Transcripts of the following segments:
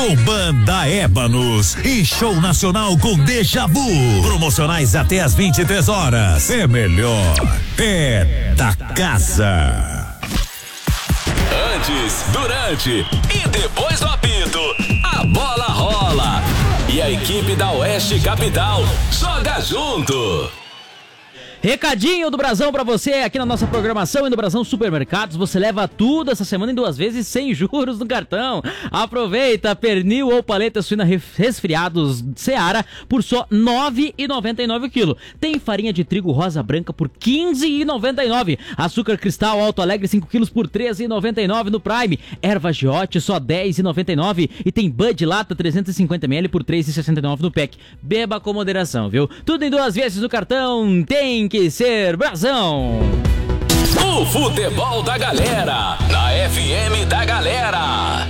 com Banda Ébanos e show nacional com Déjà Vu. Promocionais até às 23 horas. É melhor, é da casa. Antes, durante e depois do apito, a bola rola. E a equipe da Oeste Capital joga junto. Recadinho do Brasão pra você aqui na nossa programação e no Brasão Supermercados. Você leva tudo essa semana em 2 vezes sem juros no cartão. Aproveita, pernil ou paleta suína resfriados Seara por só R$ 9,99 o quilo. Tem farinha de trigo rosa branca por R$ 15,99. Açúcar cristal Alto Alegre 5 quilos por R$ 13,99 no Prime. Erva Giote só R$ 10,99. E tem Bud Lata 350ml por R$ 3,69 no pack. Beba com moderação, viu? Tudo em 2 vezes no cartão. Tem que ser Brasão. O futebol da galera na FM da Galera.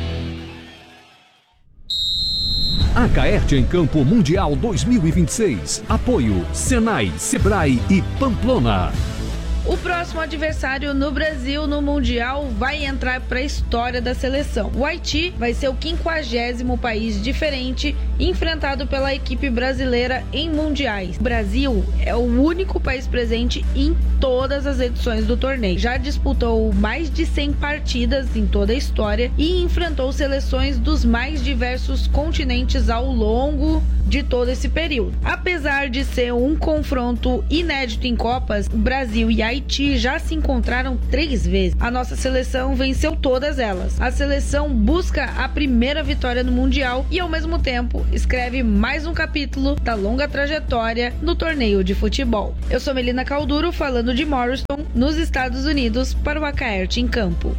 A Caerte em Campo Mundial 2026. Apoio Senai, Sebrae e Pamplona. O próximo adversário no Brasil no Mundial vai entrar para a história da seleção. O Haiti vai ser o 50º país diferente enfrentado pela equipe brasileira em mundiais. O Brasil é o único país presente em todas as edições do torneio. Já disputou mais de 100 partidas em toda a história e enfrentou seleções dos mais diversos continentes ao longo de todo esse período. Apesar de ser um confronto inédito em Copas, Brasil e Haiti já se encontraram 3 vezes. A nossa seleção venceu todas elas. A seleção busca a primeira vitória no Mundial e, ao mesmo tempo, escreve mais um capítulo da longa trajetória no torneio de futebol. Eu sou Melina Calduro, falando de Morriston, nos Estados Unidos, para o A Caerte em Campo.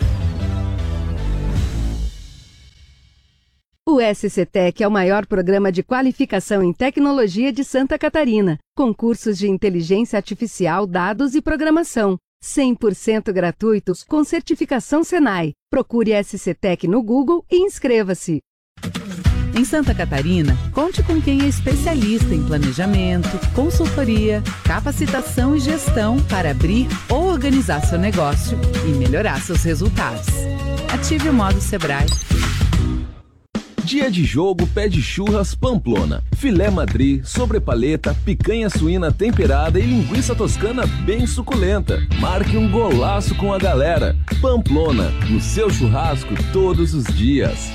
O SCTEC é o maior programa de qualificação em tecnologia de Santa Catarina, com cursos de inteligência artificial, dados e programação. 100% gratuitos com certificação Senai. Procure SCTEC no Google e inscreva-se. Em Santa Catarina, conte com quem é especialista em planejamento, consultoria, capacitação e gestão para abrir ou organizar seu negócio e melhorar seus resultados. Ative o modo Sebrae. Dia de jogo pede churras Pamplona. Filé Madrid, sobrepaleta, picanha suína temperada e linguiça toscana bem suculenta. Marque um golaço com a galera. Pamplona, no seu churrasco todos os dias.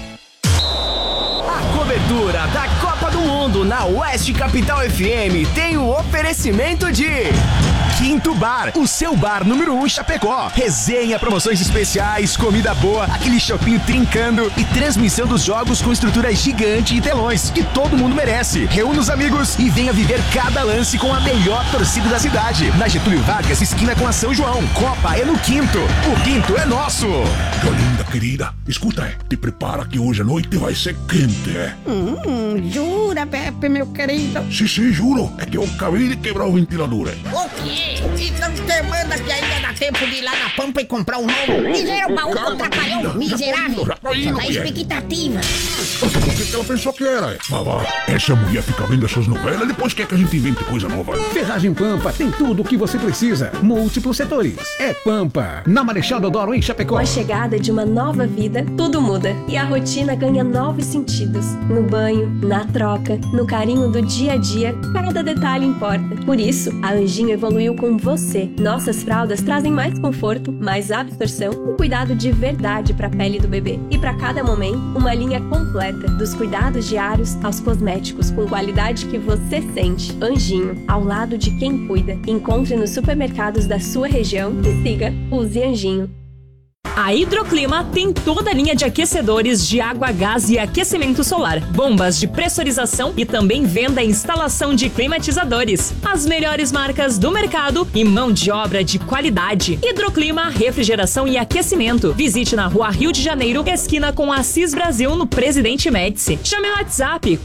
A cobertura da Copa do Mundo na Oeste Capital FM tem o oferecimento de Quinto Bar, o seu bar número 1 em Chapecó. Resenha, promoções especiais, comida boa, aquele shopping trincando e transmissão dos jogos com estrutura gigante e telões que todo mundo merece. Reúna os amigos e venha viver cada lance com a melhor torcida da cidade. Na Getúlio Vargas, esquina com a São João. Copa é no Quinto. O Quinto é nosso. Linda querida, escuta, te prepara que hoje à noite vai ser quente, é? Jura, Pepe, meu querido? Sim, juro. É que eu acabei de quebrar o ventilador, é? O quê? Então te manda que ainda dá tempo de ir lá na Pampa e comprar um novo. Miserável, o baú do trapalhão, miserável. Tá expectativa. Nossa, por que ela pensou que era? Vavá, essa mulher fica vendo essas novelas e depois quer que a gente invente coisa nova. Ferragem Pampa tem tudo o que você precisa. Múltiplos setores. É Pampa. Na Marechal Deodoro, em Chapecó. Com a chegada de uma nova vida, tudo muda. E a rotina ganha novos sentidos. No banho, na troca, no carinho do dia a dia, cada detalhe importa. Por isso, a Anjinho evoluiu com você. Nossas fraldas trazem mais conforto, mais absorção e cuidado de verdade para a pele do bebê. E para cada momento, uma linha completa, dos cuidados diários aos cosméticos, com qualidade que você sente. Anjinho, ao lado de quem cuida. Encontre nos supermercados da sua região e siga Use Anjinho. A Hidroclima tem toda a linha de aquecedores de água, gás e aquecimento solar, bombas de pressurização e também venda e instalação de climatizadores. As melhores marcas do mercado e mão de obra de qualidade. Hidroclima, refrigeração e aquecimento. Visite na Rua Rio de Janeiro, esquina com Assis Brasil, no Presidente Médici. Chame no WhatsApp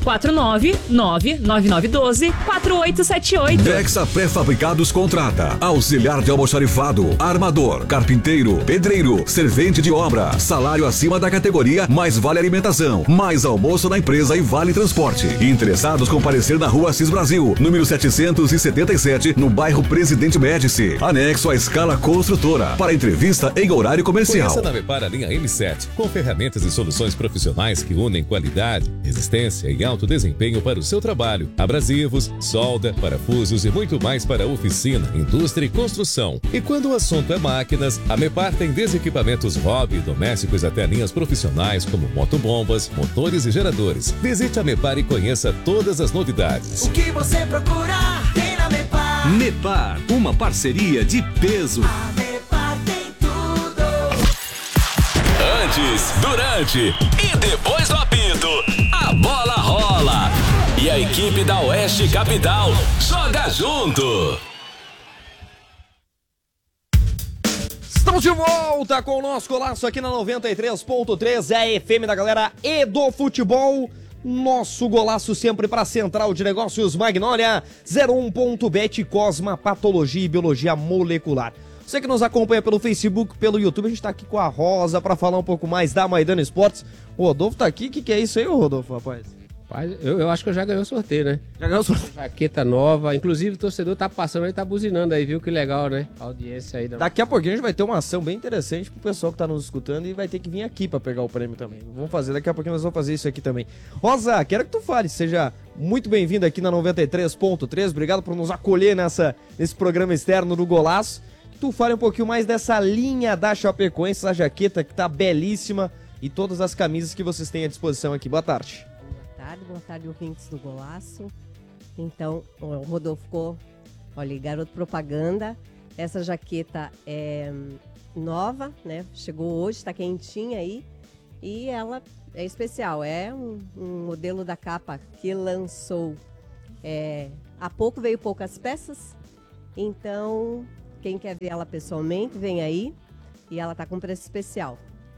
49999124878. Dexa Pré-Fabricados contrata auxiliar de almoxarifado, armador, carpinteiro, pedreiro, servente de obra. Salário acima da categoria, mais vale alimentação, mais almoço na empresa e vale transporte. Interessados comparecer na Rua Assis Brasil, número 777, no bairro Presidente Médici, anexo à Escala Construtora, para entrevista em horário comercial. Conheça na Mepar a linha M7, com ferramentas e soluções profissionais que unem qualidade, resistência e alto desempenho para o seu trabalho. Abrasivos, solda, parafusos e muito mais para oficina, indústria e construção. E quando o assunto é máquinas, a Mepar tem desde equipamentos hobby e domésticos até linhas profissionais como motobombas, motores e geradores. Visite a Mepar e conheça todas as novidades. O que você procura tem na Mepar. Mepar, uma parceria de peso. A Mepar tem tudo. Antes, durante e depois do apito, a bola rola. E a equipe da Oeste Capital joga junto. Estamos de volta com o nosso golaço aqui na 93.3, é a FM da galera e do futebol. Nosso golaço sempre para a Central de Negócios Magnólia, 01.bet Cosma Patologia e Biologia Molecular. Você que nos acompanha pelo Facebook, pelo YouTube, a gente tá aqui com a Rosa para falar um pouco mais da Maidana Esportes. O Rodolfo tá aqui, o que é isso aí, Rodolfo, rapaz? Eu acho que eu já ganhei o sorteio, né? Já ganhou o sorteio? Jaqueta nova. Inclusive, o torcedor tá passando, ele tá buzinando aí, viu? Que legal, né? A audiência aí. Daqui a pouquinho a gente vai ter uma ação bem interessante pro pessoal que tá nos escutando e vai ter que vir aqui pra pegar o prêmio também. Vamos fazer, daqui a pouquinho nós vamos fazer isso aqui também. Rosa, quero que tu fale, seja muito bem-vindo aqui na 93.3. Obrigado por nos acolher nesse programa externo do Golaço. Que tu fale um pouquinho mais dessa linha da Chapecoense, essa jaqueta que tá belíssima e todas as camisas que vocês têm à disposição aqui. Boa tarde. Boa tarde, ouvintes do Golaço. Então, o Rodolfo ficou, olha, garoto propaganda. Essa jaqueta é nova, né? Chegou hoje, tá quentinha aí. E ela é especial, é um modelo da capa que lançou há pouco, veio poucas peças. Então, quem quer ver ela pessoalmente, vem aí. E ela tá com preço especial.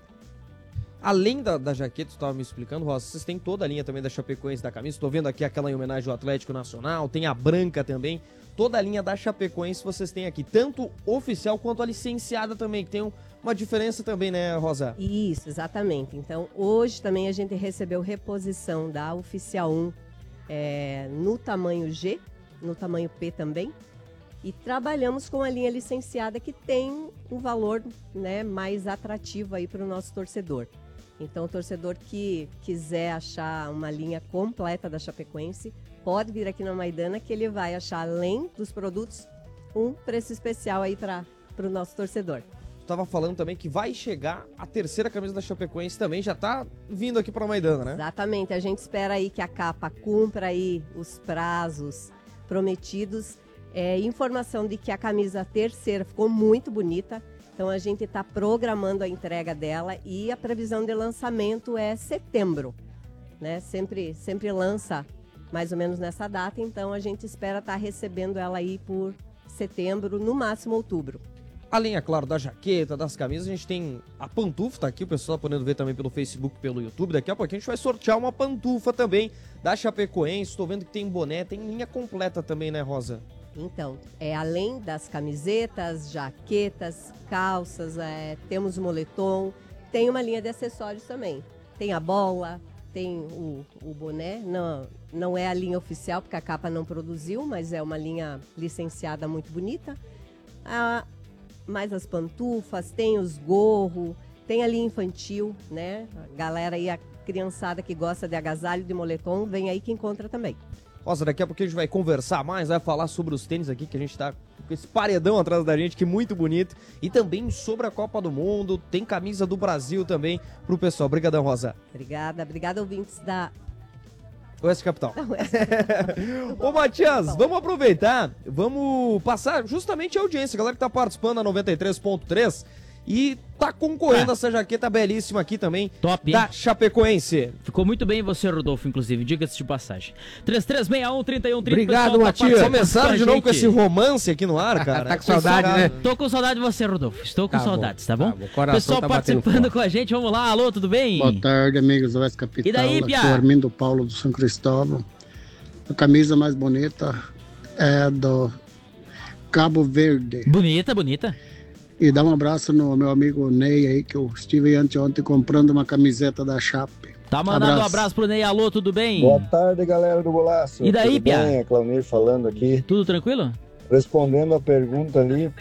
Além da jaqueta, você estava me explicando, Rosa, vocês têm toda a linha também da Chapecoense da camisa. Estou vendo aqui aquela em homenagem ao Atlético Nacional, tem a branca também. Toda a linha da Chapecoense vocês têm aqui, tanto oficial quanto a licenciada também, que tem uma diferença também, né, Rosa? Isso, exatamente. Então, hoje também a gente recebeu reposição da Oficial 1 no tamanho G, no tamanho P também. E trabalhamos com a linha licenciada que tem um valor, né, mais atrativo aí para o nosso torcedor. Então, o torcedor que quiser achar uma linha completa da Chapecoense, pode vir aqui na Maidana que ele vai achar, além dos produtos, um preço especial aí para o nosso torcedor. Estava falando também que vai chegar a terceira camisa da Chapecoense também, já está vindo aqui para a Maidana, né? Exatamente, a gente espera aí que a capa cumpra aí os prazos prometidos. Informação de que a camisa terceira ficou muito bonita. Então a gente está programando a entrega dela e a previsão de lançamento é setembro, né? Sempre lança mais ou menos nessa data, então a gente espera estar recebendo ela aí por setembro, no máximo outubro. Além, é claro, da jaqueta, das camisas, a gente tem a pantufa, tá aqui, o pessoal tá podendo ver também pelo Facebook, pelo YouTube. Daqui a pouquinho a gente vai sortear uma pantufa também da Chapecoense. Estou vendo que tem boné, tem linha completa também, né, Rosa? Então, além das camisetas, jaquetas, calças, temos o moletom, tem uma linha de acessórios também. Tem a bola, tem o boné, não é a linha oficial porque a capa não produziu, mas é uma linha licenciada muito bonita. Mais as pantufas, tem os gorros, tem a linha infantil, né? A galera aí, a criançada que gosta de agasalho, de moletom, vem aí que encontra também. Nossa, daqui a pouco a gente vai conversar mais, vai falar sobre os tênis aqui, que a gente tá com esse paredão atrás da gente, que é muito bonito. E também sobre a Copa do Mundo, tem camisa do Brasil também pro pessoal. Obrigadão, Rosa. Obrigada, ouvintes da Oeste Capital. Ô, Matias, vamos aproveitar, vamos passar justamente a audiência, a galera que tá participando da 93.3 e tá concorrendo a essa jaqueta belíssima aqui também. Top, da Chapecoense. Ficou muito bem você, Rodolfo, inclusive, diga-se de passagem. 3361-3130. Obrigado, Matias. Começaram de novo com esse romance aqui no ar, cara. Tá com saudade, né? Tô com saudade de você, Rodolfo. Estou com saudades, tá bom? O pessoal tá participando com a gente, vamos lá. Alô, tudo bem? Boa tarde, amigos do Oeste Capital. E daí, Aqui é o Armindo Paulo do São Cristóvão. A camisa mais bonita é do Cabo Verde. Bonita. E dá um abraço no meu amigo Ney aí, que eu estive anteontem comprando uma camiseta da Chape. Tá mandando um abraço pro Ney. Alô, tudo bem? Boa tarde, galera do Golaço. E daí, tudo Pia? bem? É Claunir falando aqui. Tudo tranquilo? Respondendo a pergunta ali,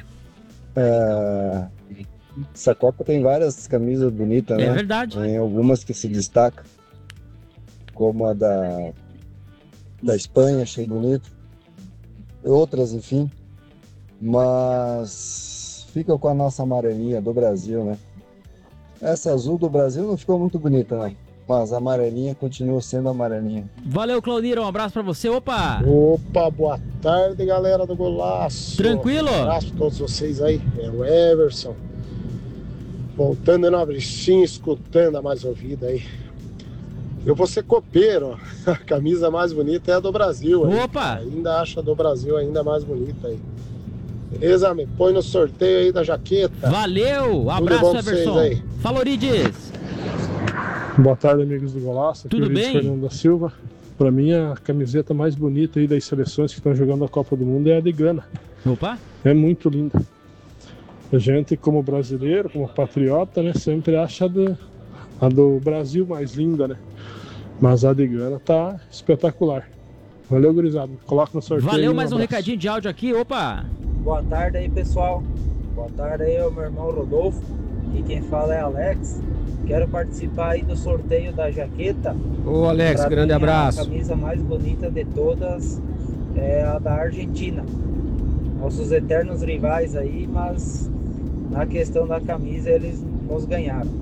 essa Copa tem várias camisas bonitas, né? É verdade. Tem algumas que se destacam, como a da Espanha, achei bonita. Outras, enfim. Mas fica com a nossa amarelinha do Brasil, né? Essa azul do Brasil não ficou muito bonita, né? Mas a amarelinha continua sendo amarelinha. Valeu, Claunir, um abraço pra você. Opa! Opa, boa tarde, galera do Golaço. Tranquilo? Um abraço pra todos vocês aí. É o Everson. Voltando em Nova Erechim, escutando a mais ouvida aí. Eu vou ser copeiro, ó. A camisa mais bonita é a do Brasil. Aí. Opa! Ainda acho a do Brasil ainda mais bonita aí. Beleza? Me põe no sorteio aí da jaqueta. Valeu! Um abraço, Everson. Fala, Orides. Boa tarde, amigos do Golaço. Aqui Tudo é o Orides bem? Fernando da Silva. Para mim, a camiseta mais bonita aí das seleções que estão jogando a Copa do Mundo é a de Gana. Opa! É muito linda. A gente, como brasileiro, como patriota, né, sempre acha a do Brasil mais linda, né? Mas a de Gana tá espetacular. Valeu, gurizada. Coloca no sorteio. Valeu, mais um abraço. recadinho de áudio aqui. Opa! Boa tarde aí, pessoal. Boa tarde aí, o meu irmão Rodolfo. E quem fala é Alex. Quero participar aí do sorteio da jaqueta. Ô, Alex, Pra grande mim, abraço. A camisa mais bonita de todas é a da Argentina. Nossos eternos rivais aí, mas na questão da camisa eles nos ganharam.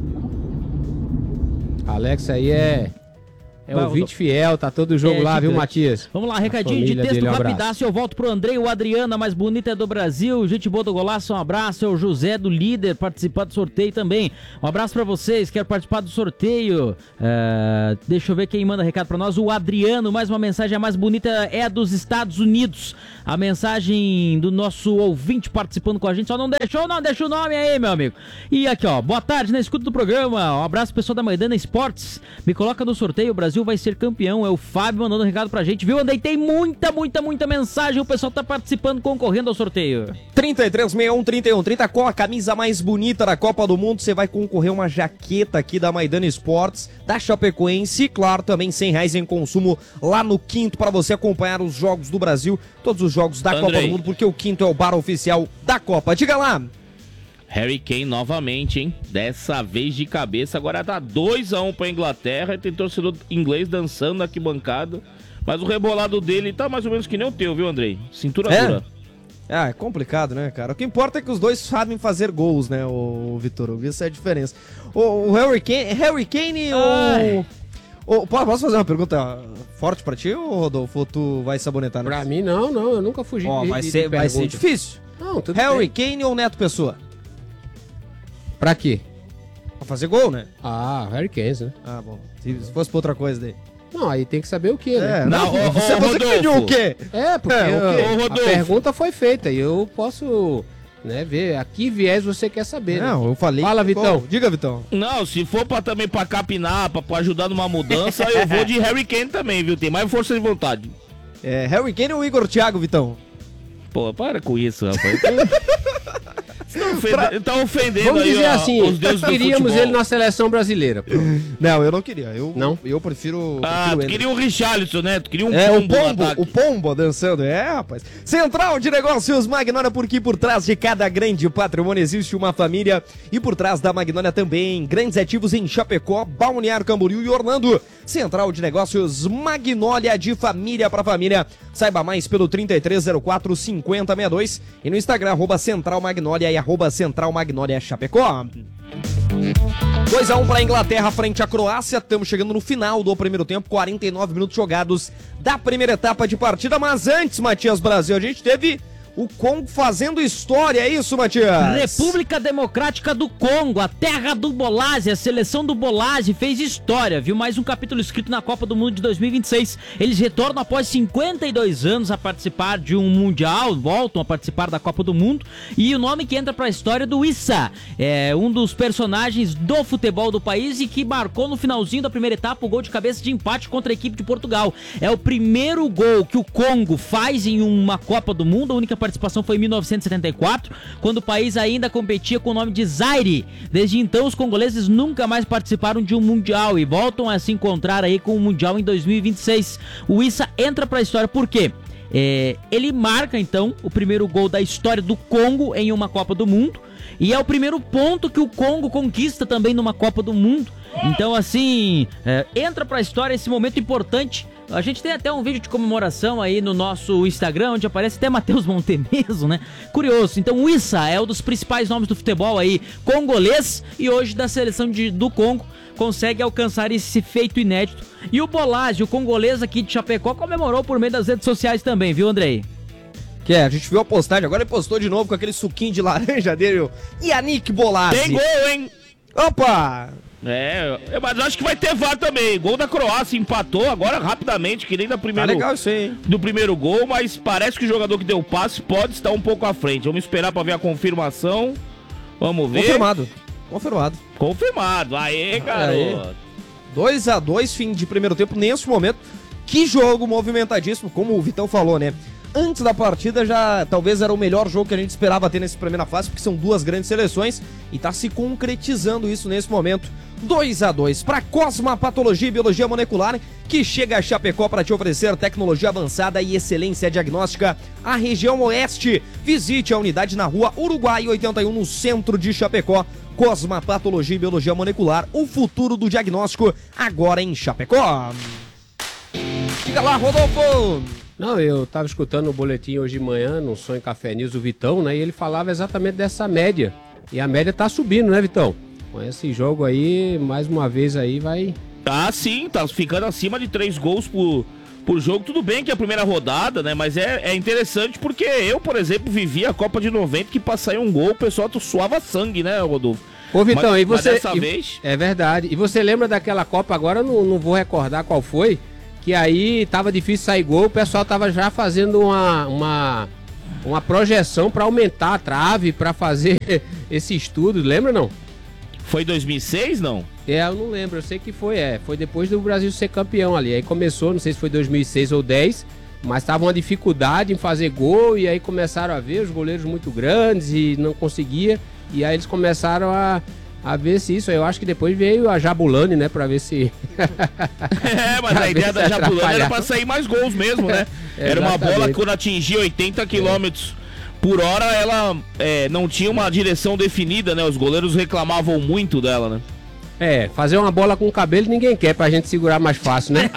Alex aí é ouvinte fiel, tá todo jogo lá, viu, Matias? Vamos lá, recadinho de texto rapidaço. Eu volto pro Andrei, o Adriana, a mais bonita é do Brasil. Gente boa do Golaço, um abraço. É o José do Líder, participar do sorteio também. Um abraço pra vocês, quero participar do sorteio. Deixa eu ver quem manda recado pra nós. O Adriano, mais uma mensagem, a mais bonita é a dos Estados Unidos. A mensagem do nosso ouvinte participando com a gente. Só não deixa o nome aí, meu amigo. E aqui, ó, boa tarde, na escuta do programa. Um abraço, pessoal da Maidana Esportes. Me coloca no sorteio, o Brasil vai ser campeão. É o Fábio mandando um recado pra gente, viu? Andei, tem muita mensagem. O pessoal tá participando, concorrendo ao sorteio. 3361-3130, qual a camisa mais bonita da Copa do Mundo? Você vai concorrer uma jaqueta aqui da Maidana Esportes, da Chapecoense, e claro, também R$100 em consumo lá no Quinto para você acompanhar os jogos do Brasil, todos os jogos da Copa do Mundo, porque o Quinto é o bar oficial da Copa. Diga lá! Harry Kane novamente, hein? Dessa vez de cabeça. Agora tá 2-1 pra Inglaterra e tem torcedor inglês dançando na arquibancada. Mas o rebolado dele tá mais ou menos que nem o teu, viu, Andrei? Cintura dura. É complicado, né, cara? O que importa é que os dois sabem fazer gols, né, o Vitor? Essa é a diferença. O Harry Kane posso fazer uma pergunta forte pra ti, ou Rodolfo? Ou tu vai sabonetar? Pra mim, não, eu nunca fugi vai ser difícil. Não, tudo Harry bem. Kane ou Neto Pessoa? Pra quê? Pra fazer gol, né? Harry Kane, né? Ah, bom. Se fosse pra outra coisa daí. Não, aí tem que saber o quê, né? Você pediu o quê? Porque a pergunta foi feita e eu posso, né, ver a que viés você quer saber. Não, né? eu falei. Fala, Vitão. Diga, Vitão. Não, se for também pra capinar, pra ajudar numa mudança, eu vou de Harry Kane também, viu? Tem mais força de vontade. Harry Kane ou Igor Thiago, Vitão? Pô, para com isso, rapaz. Tá ofendendo Vamos aí, dizer assim, os deuses do queríamos futebol. ele na seleção brasileira. Não, eu não queria. Não? Eu prefiro. Tu queria o Richarlison, né? Tu queria um o pombo dançando. Rapaz. Central de Negócios Magnólia, porque por trás de cada grande patrimônio existe uma família. E por trás da Magnólia também, grandes ativos em Chapecó, Balneário Camboriú e Orlando. Central de Negócios Magnólia, de família para família. Saiba mais pelo 3304-5062 e no Instagram, @Central Magnólia e @Central Magnólia Chapecó. 2-1 para a Inglaterra frente à Croácia. Estamos chegando no final do primeiro tempo, 49 minutos jogados da primeira etapa de partida. Mas antes, Matias Brasil, a gente teve o Congo fazendo história, é isso, Matias? República Democrática do Congo, a terra do Bolázia, a seleção do Bolázia fez história, viu? Mais um capítulo escrito na Copa do Mundo de 2026. Eles retornam após 52 anos a participar de um Mundial, voltam a participar da Copa do Mundo. E o nome que entra para a história do Issa, é um dos personagens do futebol do país e que marcou no finalzinho da primeira etapa o gol de cabeça de empate contra a equipe de Portugal. É o primeiro gol que o Congo faz em uma Copa do Mundo, a única participação participação foi em 1974, quando o país ainda competia com o nome de Zaire. Desde então, os congoleses nunca mais participaram de um Mundial e voltam a se encontrar aí com o Mundial em 2026. O Issa entra pra história por quê? Ele marca, então, o primeiro gol da história do Congo em uma Copa do Mundo. E é o primeiro ponto que o Congo conquista também numa Copa do Mundo. Então, assim, entra pra história esse momento importante. A gente tem até um vídeo de comemoração aí no nosso Instagram, onde aparece até Matheus Montemeso, né? Curioso. Então, o Issa é um dos principais nomes do futebol aí congolês e hoje da seleção do Congo consegue alcançar esse feito inédito. E o Bolázio, o congolês aqui de Chapecó, comemorou por meio das redes sociais também, viu, Andrei? A gente viu a postagem, agora ele postou de novo com aquele suquinho de laranja dele, o Yannick Bolázio. Tem gol, hein? Opa! Mas acho que vai ter VAR também. Gol da Croácia, empatou agora rapidamente, que nem da primeira. Tá legal isso aí, hein? Do primeiro gol, mas parece que o jogador que deu o passe pode estar um pouco à frente. Vamos esperar pra ver a confirmação. Vamos ver. Confirmado. Aê, garoto. 2-2, fim de primeiro tempo nesse momento. Que jogo movimentadíssimo, como o Vitão falou, né? Antes da partida já talvez era o melhor jogo que a gente esperava ter nessa primeira fase, porque são duas grandes seleções e tá se concretizando isso nesse momento. 2-2 para Cosma Patologia e Biologia Molecular, que chega a Chapecó para te oferecer tecnologia avançada e excelência diagnóstica. A região oeste, visite a unidade na rua Uruguai 81, no centro de Chapecó. Cosma Patologia e Biologia Molecular, o futuro do diagnóstico, agora em Chapecó. Diga lá, Rodolfo! Não, eu tava escutando o boletim hoje de manhã, no Sonho Café News, o Vitão, né? E ele falava exatamente dessa média. E a média tá subindo, né, Vitão? Com esse jogo aí, mais uma vez aí, vai... Tá sim, tá ficando acima de 3 gols por jogo. Tudo bem que é a primeira rodada, né? Mas é interessante porque eu, por exemplo, vivi a Copa de 90 que pra sair um gol, o pessoal suava sangue, né, Rodolfo? Ô, Vitão, e você... Mas dessa vez... É verdade. E você lembra daquela Copa, agora eu não vou recordar qual foi... Que aí tava difícil sair gol, o pessoal tava já fazendo uma projeção para aumentar a trave, para fazer esse estudo, lembra não? Foi 2006, não? Eu não lembro, eu sei que foi depois do Brasil ser campeão ali, aí começou, não sei se foi 2006 ou 10, mas tava uma dificuldade em fazer gol, e aí começaram a ver os goleiros muito grandes e não conseguia, e aí eles começaram a ver se isso, eu acho que depois veio a Jabulani, né, pra ver se... mas a ideia da Jabulani era pra sair mais gols mesmo, né? Era uma bola que quando atingia 80 km por hora, ela não tinha uma direção definida, né? Os goleiros reclamavam muito dela, né? Fazer uma bola com o cabelo ninguém quer, pra gente segurar mais fácil, né?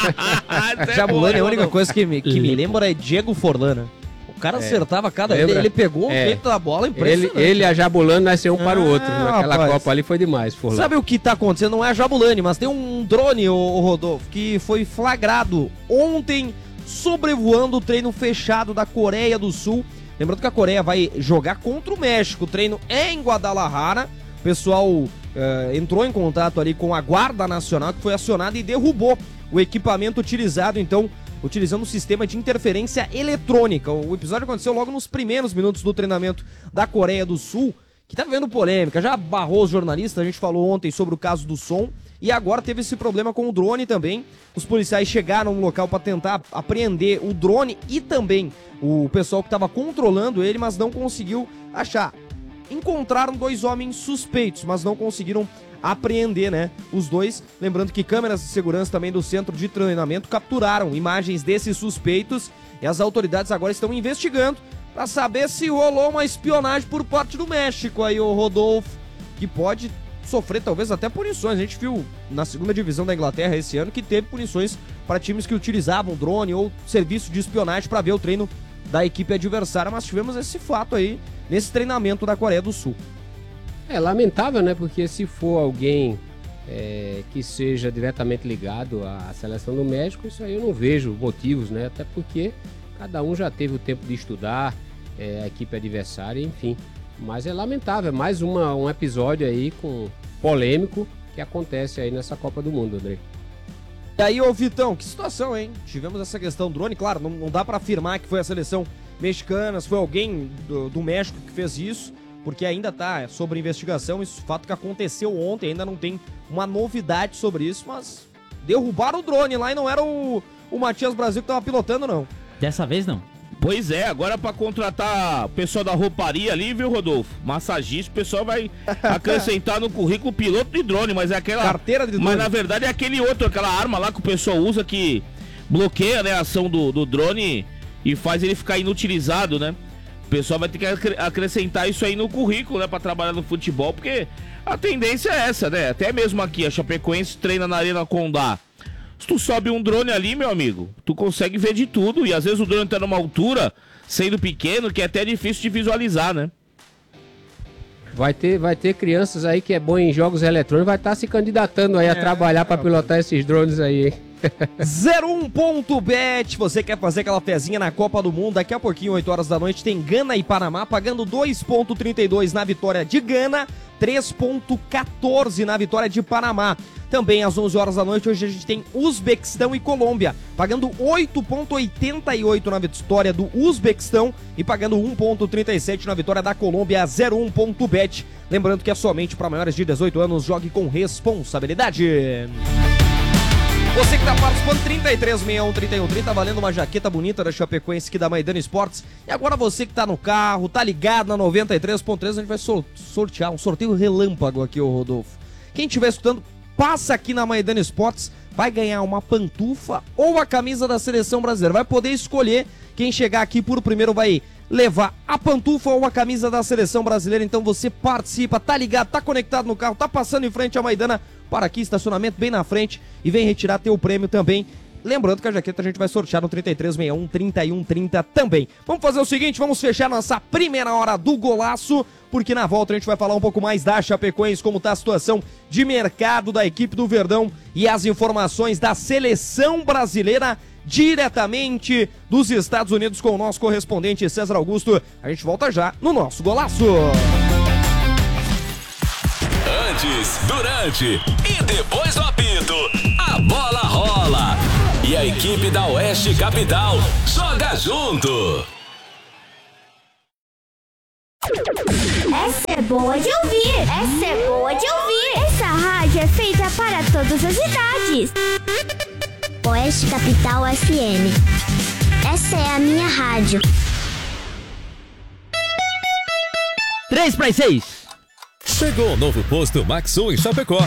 Jabulani, a única coisa que me lembra é Diego Forlan, né? O cara acertava cada vez, ele pegou o peito da bola, impressionante. Ele e a Jabulani nasceu um para o outro, naquela rapaz. Copa ali foi demais, Forlan. Sabe o que tá acontecendo? Não é a Jabulani, mas tem um drone, o Rodolfo, que foi flagrado ontem sobrevoando o treino fechado da Coreia do Sul. Lembrando que a Coreia vai jogar contra o México, o treino é em Guadalajara. O pessoal entrou em contato ali com a Guarda Nacional, que foi acionada e derrubou o equipamento utilizado, então... utilizando um sistema de interferência eletrônica. O episódio aconteceu logo nos primeiros minutos do treinamento da Coreia do Sul, que tá vivendo polêmica, já barrou os jornalistas, a gente falou ontem sobre o caso do som, e agora teve esse problema com o drone também. Os policiais chegaram no local para tentar apreender o drone e também o pessoal que estava controlando ele, mas não conseguiu achar. Encontraram 2 homens suspeitos, mas não conseguiram apreender, né, os dois. Lembrando que câmeras de segurança também do centro de treinamento capturaram imagens desses suspeitos e as autoridades agora estão investigando para saber se rolou uma espionagem por parte do México aí, o Rodolfo, que pode sofrer talvez até punições. A gente viu na segunda divisão da Inglaterra esse ano que teve punições para times que utilizavam drone ou serviço de espionagem para ver o treino da equipe adversária, mas tivemos esse fato aí nesse treinamento da Coreia do Sul. É lamentável, né? Porque se for alguém que seja diretamente ligado à seleção do México, isso aí eu não vejo motivos, né? Até porque cada um já teve o tempo de estudar a equipe adversária, enfim. Mas é lamentável, é mais um episódio aí polêmico que acontece aí nessa Copa do Mundo, André. E aí, ô Vitão, que situação, hein? Tivemos essa questão do drone, claro, não dá pra afirmar que foi a seleção mexicana, se foi alguém do México que fez isso, porque ainda tá sobre investigação, isso fato que aconteceu ontem, ainda não tem uma novidade sobre isso, mas derrubaram o drone lá e não era o Matias Brasil que tava pilotando, não. Dessa vez não. Pois é, agora pra contratar o pessoal da rouparia ali, viu, Rodolfo? Massagista, o pessoal vai acrescentar no currículo piloto de drone, mas é aquela... Carteira de drone. Mas na verdade é aquele outro, aquela arma lá que o pessoal usa que bloqueia, né, a ação do drone e faz ele ficar inutilizado, né? O pessoal vai ter que acrescentar isso aí no currículo, né, pra trabalhar no futebol, porque a tendência é essa, né? Até mesmo aqui, a Chapecoense treina na Arena Condá. Se tu sobe um drone ali, meu amigo, tu consegue ver de tudo. E às vezes o drone tá numa altura, sendo pequeno, que é até difícil de visualizar, né? Vai ter crianças aí que é bom em jogos eletrônicos, vai estar se candidatando aí a trabalhar para pilotar esses drones aí, hein? 01.bet, você quer fazer aquela pezinha na Copa do Mundo? Daqui a pouquinho, 8 horas da noite, tem Gana e Panamá, pagando 2.32 na vitória de Gana, 3.14 na vitória de Panamá. Também às 11 horas da noite, hoje a gente tem Uzbequistão e Colômbia, pagando 8.88 na vitória do Uzbequistão e pagando 1.37 na vitória da Colômbia. 01.bet. Lembrando que é somente para maiores de 18 anos, jogue com responsabilidade. Você que tá participando, 3361-3130, valendo uma jaqueta bonita da Chapecoense aqui da Maidana Esportes. E agora você que tá no carro, tá ligado na 93.3, a gente vai sortear um sorteio relâmpago aqui, ô Rodolfo. Quem estiver escutando, passa aqui na Maidana Esportes, vai ganhar uma pantufa ou a camisa da Seleção Brasileira. Vai poder escolher, quem chegar aqui por primeiro vai levar a pantufa ou a camisa da Seleção Brasileira. Então você participa, tá ligado, tá conectado no carro, tá passando em frente à Maidana, para aqui, estacionamento bem na frente e vem retirar teu prêmio também. Lembrando que a jaqueta a gente vai sortear no 3361-3130 também. Vamos fazer o seguinte, vamos fechar nossa primeira hora do golaço, porque na volta a gente vai falar um pouco mais da Chapecoense, como tá a situação de mercado da equipe do Verdão e as informações da Seleção Brasileira diretamente dos Estados Unidos com o nosso correspondente César Augusto. A gente volta já no nosso golaço. Antes, durante e depois do apito, a bola rola. E a equipe da Oeste Capital joga junto. Essa é boa de ouvir. Essa é boa de ouvir. Essa rádio é feita para todas as idades. Oeste Capital FM. Essa é a minha rádio. 3/6. Chegou o novo posto Maxsul em Chapecó.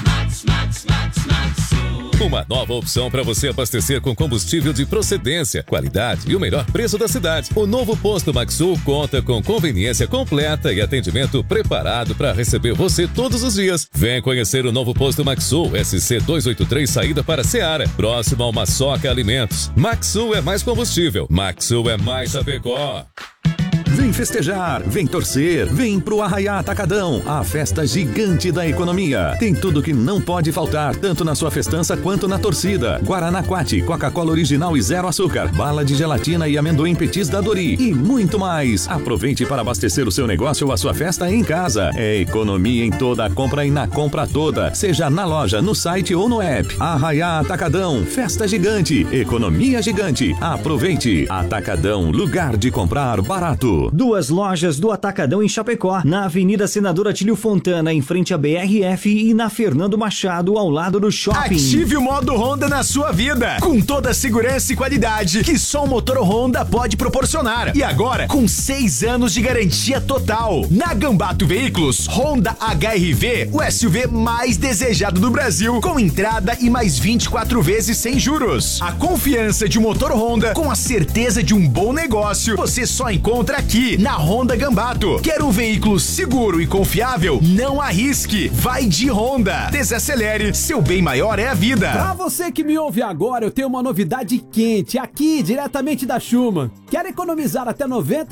Uma nova opção para você abastecer com combustível de procedência, qualidade e o melhor preço da cidade. O novo posto Maxsul conta com conveniência completa e atendimento preparado para receber você todos os dias. Vem conhecer o novo posto Maxsul, SC 283, saída para Ceará, próximo ao Maçoca Alimentos. Maxsul é mais combustível. Maxsul é mais Chapecó. Vem festejar, vem torcer, vem pro Arraiá Atacadão, a festa gigante da economia. Tem tudo que não pode faltar, tanto na sua festança quanto na torcida. Guaraná Quati, Coca-Cola original e zero açúcar, bala de gelatina e amendoim petis da Dori e muito mais. Aproveite para abastecer o seu negócio ou a sua festa em casa. É economia em toda a compra e na compra toda, seja na loja, no site ou no app. Arraiá Atacadão, festa gigante, economia gigante. Aproveite. Atacadão, lugar de comprar barato. Duas lojas do Atacadão em Chapecó, na Avenida Senador Atílio Fontana, em frente à BRF, e na Fernando Machado, ao lado do shopping. Ative o modo Honda na sua vida, com toda a segurança e qualidade que só o motor Honda pode proporcionar. E agora, com 6 anos de garantia total. Na Gambato Veículos, Honda HR-V, o SUV mais desejado do Brasil, com entrada e mais 24 vezes sem juros. A confiança de um motor Honda, com a certeza de um bom negócio, você só encontra aqui na Honda Gambato. Quer um veículo seguro e confiável? Não arrisque. Vai de Honda. Desacelere. Seu bem maior é a vida. Pra você que me ouve agora, eu tenho uma novidade quente aqui, diretamente da Schumann. Quer economizar até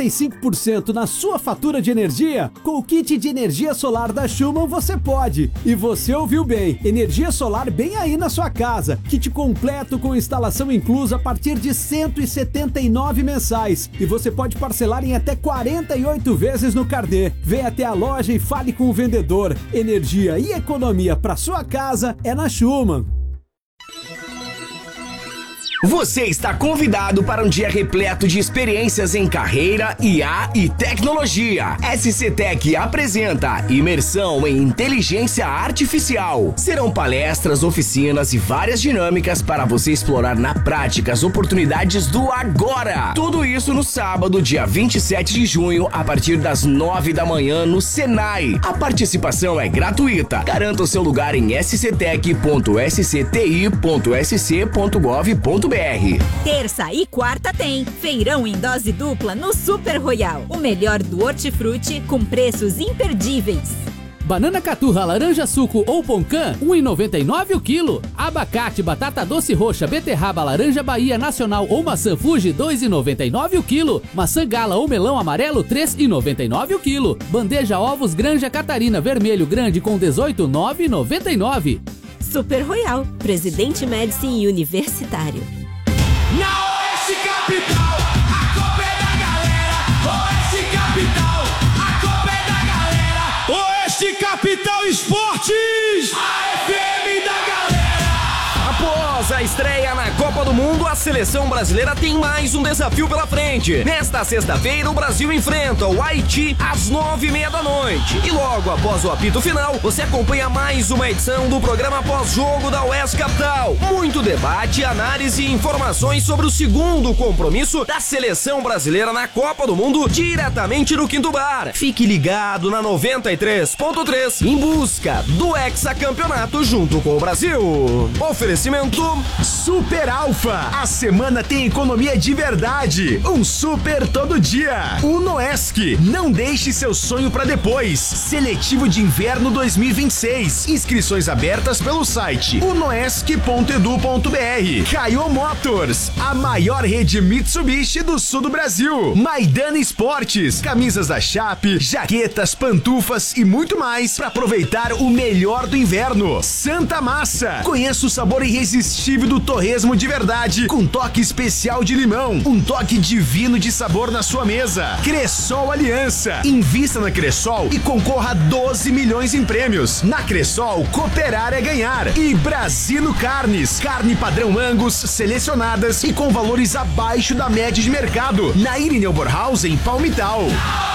95% na sua fatura de energia? Com o kit de energia solar da Schumann você pode. E você ouviu bem. Energia solar bem aí na sua casa. Kit completo com instalação inclusa a partir de R$ 179 mensais. E você pode parcelar em até 48 vezes no carnê. Vem até a loja e fale com o vendedor. Energia e economia para sua casa é na Schumann. Você está convidado para um dia repleto de experiências em carreira, IA e tecnologia. SC Tech apresenta Imersão em Inteligência Artificial. Serão palestras, oficinas e várias dinâmicas para você explorar na prática as oportunidades do agora. Tudo isso no sábado, dia 27 de junho, a partir das 9 da manhã no Senai. A participação é gratuita. Garanta o seu lugar em sctec.sci.sc.gov.br. Terça e quarta tem feirão em dose dupla no Super Royal. O melhor do hortifruti com preços imperdíveis. Banana caturra, laranja suco ou poncã, R$ 1,99 o quilo. Abacate, batata doce roxa, beterraba, laranja Bahia Nacional ou maçã Fuji, R$ 2,99 o quilo. Maçã gala ou melão amarelo, R$ 3,99 o quilo. Bandeja ovos Granja Catarina vermelho grande com 18, R$ 9,99. Super Royal, Presidente Médici e Universitário. Na Oeste Capital, a Copa é da galera. Oeste Capital, a Copa é da galera. Oeste Capital Esportes, a FM da galera. Após a estreia na Copa do Mundo, a seleção brasileira tem mais um desafio pela frente. Nesta sexta-feira, o Brasil enfrenta o Haiti às 9h30 da noite. E logo após o apito final, você acompanha mais uma edição do programa pós-jogo da Oeste Capital. Muito debate, análise e informações sobre o segundo compromisso da seleção brasileira na Copa do Mundo, diretamente no Quinto Bar. Fique ligado na 93.3 em busca do hexacampeonato junto com o Brasil. Oferecimento Super Alfa. A semana tem economia de verdade. Um super todo dia. Unoesc. Não deixe seu sonho para depois. Seletivo de Inverno 2026. Inscrições abertas pelo site unoesc.edu.br. Caio Motors. A maior rede Mitsubishi do sul do Brasil. Maidana Esportes. Camisas da Chape, jaquetas, pantufas e muito mais para aproveitar o melhor do inverno. Santa Massa. Conheça o sabor irresistível do torresmo de verdade, com toque especial de limão, um toque divino de sabor na sua mesa. Cressol Aliança. Invista na Cressol e concorra a 12 milhões em prêmios. Na Cressol, cooperar é ganhar. E Brasino Carnes. Carne padrão Angus, selecionadas e com valores abaixo da média de mercado. Na Irineu Borhausen, Palmital.